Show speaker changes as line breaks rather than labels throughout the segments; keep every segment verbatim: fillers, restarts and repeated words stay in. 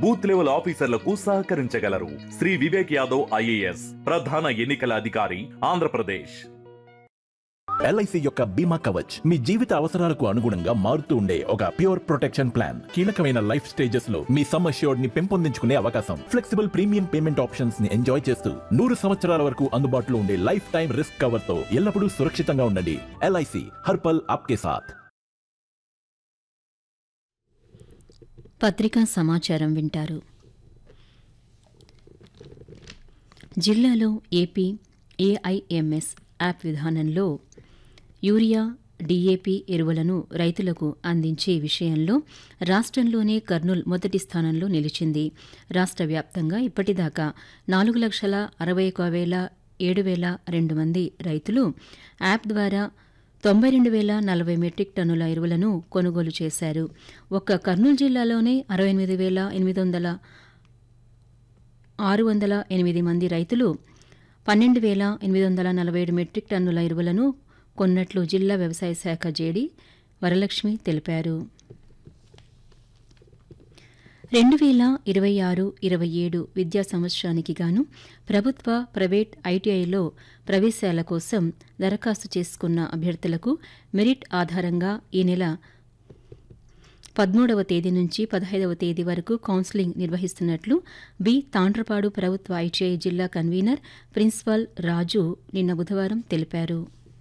Booth level ఆఫీసర్లకు సహకరించగలరు. Shri Vivek Yadav IAS ప్రధాన ఎన్నికల అధికారి, ఆంధ్రప్రదేశ్.
ఎల్ఐసి యొక్క బీమా కవచ్ మీ జీవిత అవసరాలకు అనుగుణంగా మారుతూ ఉండే ఒక ప్యూర్ ప్రొటెక్షన్ ప్లాన్. కీలకమైన లైఫ్ స్టేజెస్ లో మీ సమ్ అష్యూర్డ్ ని పెంపొందించుకునే అవకాశం, ఫ్లెక్సిబుల్ ప్రీమియం పేమెంట్ ఆప్షన్స్ ని ఎంజాయ్ చేస్తూ నూరు సంవత్సరాల వరకు అందుబాటులో ఉండే లైఫ్ టైం రిస్క్ కవర్ తో ఎల్లప్పుడూ సురక్షితంగా ఉండండి. ఎల్ఐసి హర్పల్ ఆప్కే సాథ్.
పత్రికా సమాచారం వింటారు. జిల్లాలో ఏపీ ఏఐఎంఎస్ యాప్ విధానంలో యూరియా, డీఏపీ ఎరువులను రైతులకు అందించే విషయంలో రాష్ట్రంలోనే కర్నూలు మొదటి స్థానంలో నిలిచింది. రాష్ట్ర వ్యాప్తంగా ఇప్పటిదాకా నాలుగు లక్షల అరవై ఒక వేల ఏడు వేల రెండు మంది రైతులు యాప్ ద్వారా తొంభై రెండు వేల నలభై మెట్రిక్ టన్నుల ఎరువులను కొనుగోలు చేశారు. ఒక్క కర్నూలు జిల్లాలోనే అరవై ఎనిమిది వేల ఎనిమిది వందల ఆరు వందల ఎనిమిది మంది రైతులు పన్నెండు వేల ఎనిమిది వందల నలభై ఏడు మెట్రిక్ టన్నుల ఎరువులను కొన్నట్లు జిల్లా వ్యవసాయ శాఖ జేడీ వరలక్ష్మి తెలిపారు. రెండు వేల ఇరవై ఆరు ఇరవై ఏడు విద్యా సంవత్సరానికి గాను ప్రభుత్వ, ప్రైవేట్ ఐటీఐలో ప్రవేశాల కోసం దరఖాస్తు చేసుకున్న అభ్యర్థులకు మెరిట్ ఆధారంగా ఈ నెల పదమూడవ తేదీ నుంచి పదహైదవ తేదీ వరకు కౌన్సిలింగ్ నిర్వహిస్తున్నట్లు బి తాండ్రపాడు ప్రభుత్వ ఐటీఐ జిల్లా కన్వీనర్ ప్రిన్సిపల్ రాజు నిన్న బుధవారం తెలిపారు.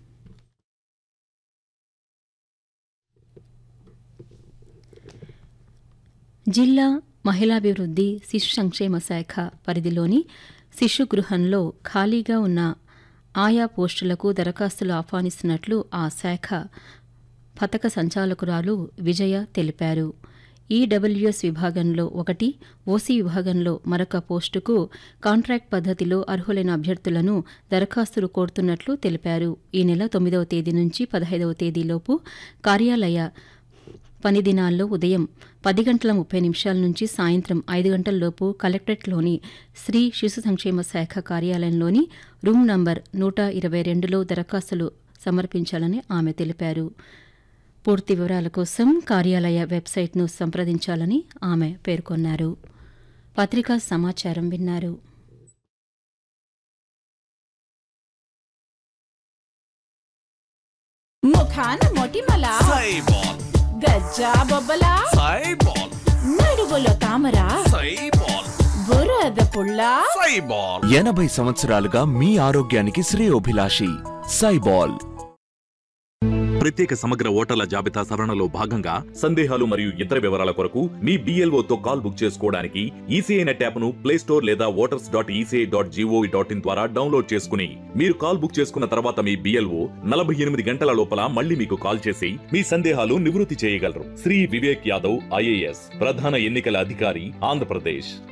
జిల్లా మహిళాభివృద్ధి శిశు సంక్షేమ శాఖ పరిధిలోని శిశు గృహంలో ఖాళీగా ఉన్న ఆయా పోస్టులకు దరఖాస్తులు ఆహ్వానిస్తున్నట్లు ఆ శాఖ పథక సంచాలకురాలు విజయ తెలిపారు. ఈడబ్ల్యూఎస్ విభాగంలో ఒకటి, ఓసీ విభాగంలో మరొక పోస్టుకు కాంట్రాక్ట్ పద్దతిలో అర్హులైన అభ్యర్థులను దరఖాస్తులు కోరుతున్నట్లు తెలిపారు. ఈ నెల తొమ్మిదవ తేదీ నుంచి పదహైదవ తేదీలోపు కార్యాలయ పని దినాల్లో ఉదయం పది గంటల ముప్పై నిమిషాల నుంచి సాయంత్రం ఐదు గంటలలోపు కలెక్టరేట్లోని శ్రీ శిశు సంక్షేమ శాఖ కార్యాలయంలోని రూమ్ నంబర్ నూట ఇరవై రెండులో దరఖాస్తులు సమర్పించాలని ఆమె తెలిపారు. పూర్తి వివరాల కోసం కార్యాలయ వెబ్సైట్ను సంప్రదించాలని ఆమె పేర్కొన్నారు. పత్రికా సమాచారం విన్నారు.
ముఖాన మొటిమల
సైబాల్,
గజ్జా బొబ్బల
సైబాల్,
నడువులో తామర
సైబాల్,
బురద పుల్ల
సైబాల్. ఎనభై సంవత్సరాలుగా మీ ఆరోగ్యానికి శ్రేయోభిలాషి సైబాల్.
ప్రత్యేక సమగ్ర ఓటర్ల జాబితా సవరణలో భాగంగా సందేహాలు మరియు ఇతర వివరాల కొరకు మీ బీఎల్ఓతో కాల్ బుక్ చేసుకోవడానికి ఈసీఐ నెట్ యాప్ ను ప్లే స్టోర్ లేదా voters dot ECI dot GOV dot in ద్వారా డౌన్లోడ్ చేసుకుని మీరు కాల్ బుక్ చేసుకున్న తర్వాత మీ బీఎల్ఓ నలభై ఎనిమిది గంటల లోపల మళ్ళీ మీకు కాల్ చేసి మీ సందేహాలు నివృత్తి చేయగలరు. శ్రీ వివేక్ యాదవ్ ఐఏఎస్ ప్రధాన ఎన్నికల అధికారి, ఆంధ్రప్రదేశ్.